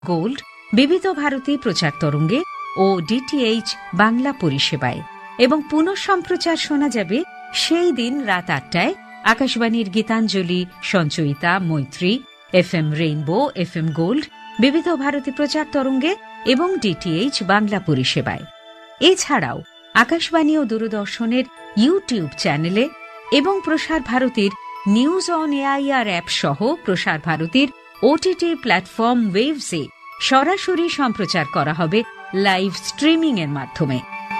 Gold বিবিধ ভারতী প্রচার তরঙ্গে ও ডিটিএইচ বাংলা পরিষেবায়, এবং পুনঃ সম্প্রচার শোনা যাবে সেই দিন রাত ৮টায় আকাশবাণীর গীতাঞ্জলি, সঞ্চয়িতা, মৈত্রী, এফএম রেইনবো, এফএম গোল্ড বিবিধ ভারতী প্রচার তরঙ্গে এবং ডিটিএইচ বাংলা পরিষেবায়। এছাড়াও আকাশবাণী ও দূরদর্শনের ইউটিউব চ্যানেলে এবং প্রসার ভারতীর নিউজ অন এআইআর অ্যাপ সহ প্রসার ভারতীর ওটিটি প্ল্যাটফর্ম ওয়েভসে সরাসরি সম্প্রচার করা হবে লাইভ স্ট্রিমিং এর মাধ্যমে।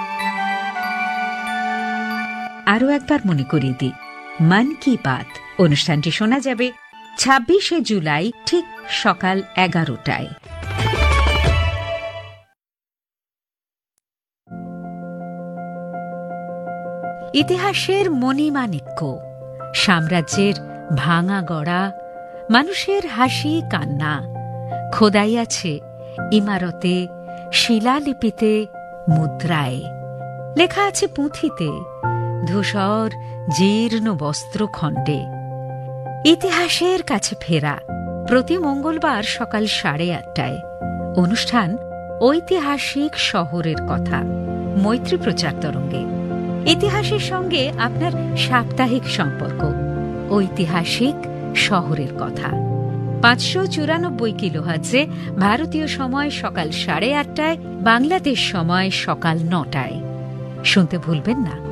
আরও একবার মনে করিয়ে দিই, মন কি বাত অনুষ্ঠানটি শোনা যাবে ২৬শে জুলাই ঠিক সকাল ১১টায়। ইতিহাসের মণিমাণিক্য, সাম্রাজ্যের ভাঙা গড়া, মানুষের হাসি কান্না খোদাই আছে ইমারতে, শিলালিপিতে, মুদ্রায়। লেখা আছে পুঁথিতে, ধূসর জীর্ণ বস্ত্রখণ্ডে। ইতিহাসের কাছে ফেরা প্রতি মঙ্গলবার সকাল ৮:৩০টায়। অনুষ্ঠান ঐতিহাসিক শহরের কথা, মৈত্রী প্রচার তরঙ্গে। ইতিহাসের সঙ্গে আপনার সাপ্তাহিক সম্পর্ক, ঐতিহাসিক শহরের কথা। ৫৯৪ কিলোহার্টজে ভারতীয় সময় সকাল ৮:৩০টায়, বাংলাদেশ সময় সকাল ৯টায়। শুনতে ভুলবেন না।